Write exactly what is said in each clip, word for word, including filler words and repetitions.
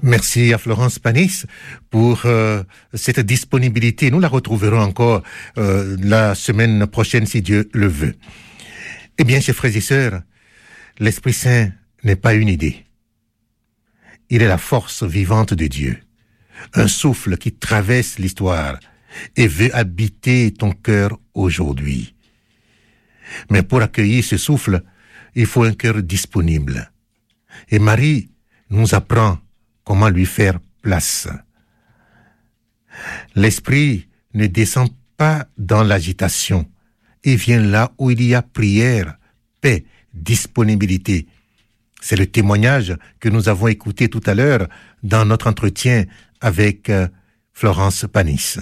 Merci à Florence Panis pour euh, cette disponibilité. Nous la retrouverons encore euh, la semaine prochaine si Dieu le veut. Eh bien, chers frères et sœurs, l'Esprit Saint n'est pas une idée. Il est la force vivante de Dieu, un souffle qui traverse l'histoire et veut habiter ton cœur aujourd'hui. Mais pour accueillir ce souffle, il faut un cœur disponible. Et Marie nous apprend comment lui faire place. L'Esprit ne descend pas dans l'agitation et vient là où il y a prière, paix, disponibilité. C'est le témoignage que nous avons écouté tout à l'heure dans notre entretien avec euh, Florence Panis.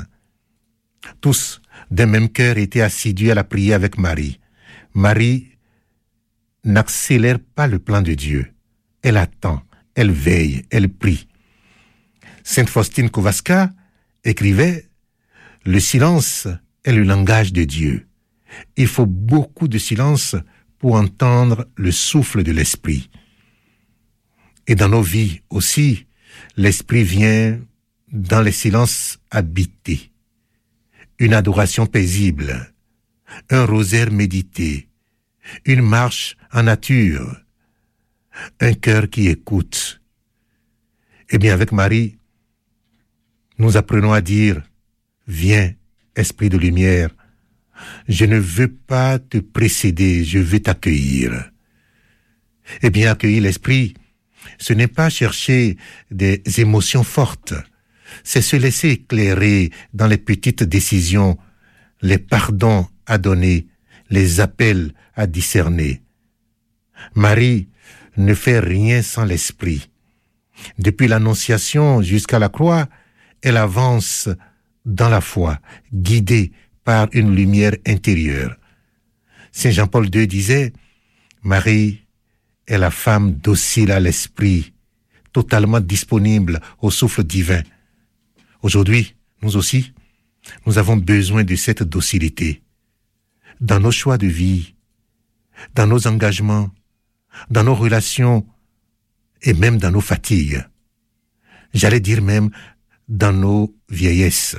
Tous, d'un même cœur, étaient assidus à la prière avec Marie. Marie n'accélère pas le plan de Dieu. Elle attend, elle veille, elle prie. Sainte Faustine Kowalska écrivait « Le silence est le langage de Dieu. Il faut beaucoup de silence pour entendre le souffle de l'Esprit. » Et dans nos vies aussi, l'Esprit vient dans les silences habités. Une adoration paisible, un rosaire médité, une marche en nature, un cœur qui écoute. Eh bien, avec Marie, nous apprenons à dire « Viens, Esprit de lumière, je ne veux pas te précéder, je veux t'accueillir. » Eh bien, accueillir l'Esprit, ce n'est pas chercher des émotions fortes, c'est se laisser éclairer dans les petites décisions, les pardons à donner, les appels à discerner. Marie ne fait rien sans l'Esprit. Depuis l'Annonciation jusqu'à la croix, elle avance dans la foi, guidée par une lumière intérieure. Saint Jean-Paul deux disait, « Marie est la femme docile à l'Esprit, totalement disponible au souffle divin. » Aujourd'hui, nous aussi, nous avons besoin de cette docilité. Dans nos choix de vie, dans nos engagements, dans nos relations et même dans nos fatigues. J'allais dire même dans nos vieillesses.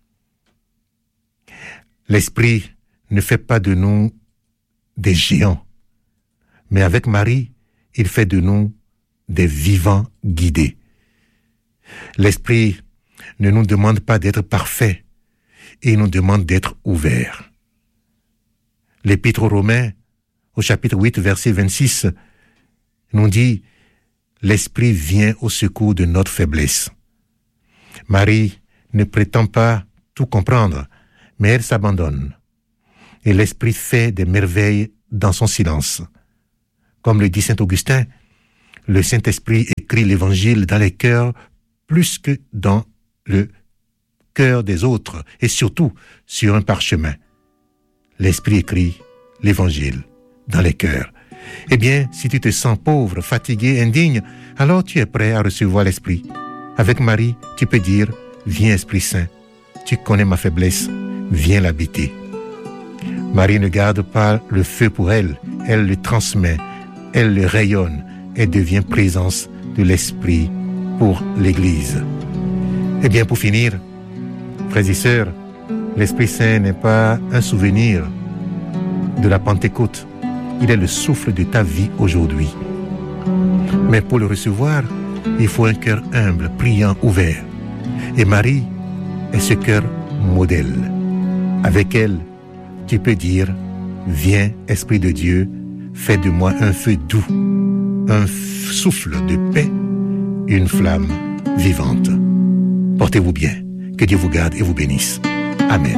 L'Esprit ne fait pas de nous des géants, mais avec Marie, il fait de nous des vivants guidés. L'Esprit ne nous demande pas d'être parfaits, il nous demande d'être ouverts. L'Épître aux Romains, au chapitre huit, verset vingt-six, nous dit « L'Esprit vient au secours de notre faiblesse. » Marie ne prétend pas tout comprendre, mais elle s'abandonne. Et l'Esprit fait des merveilles dans son silence. Comme le dit saint Augustin, le Saint-Esprit écrit l'Évangile dans les cœurs plus que dans le cœur des autres, et surtout sur un parchemin. L'Esprit écrit l'Évangile dans les cœurs. Eh bien, si tu te sens pauvre, fatigué, indigne, alors tu es prêt à recevoir l'Esprit. Avec Marie, tu peux dire, viens Esprit Saint, tu connais ma faiblesse, viens l'habiter. Marie ne garde pas le feu pour elle, elle le transmet, elle le rayonne et devient présence de l'Esprit pour l'Église. Eh bien, pour finir, frères et sœurs, l'Esprit Saint n'est pas un souvenir de la Pentecôte. Il est le souffle de ta vie aujourd'hui. Mais pour le recevoir, il faut un cœur humble, priant, ouvert. Et Marie est ce cœur modèle. Avec elle, tu peux dire, viens, Esprit de Dieu, fais de moi un feu doux, un f- souffle de paix, une flamme vivante. Portez-vous bien. Que Dieu vous garde et vous bénisse. Amen.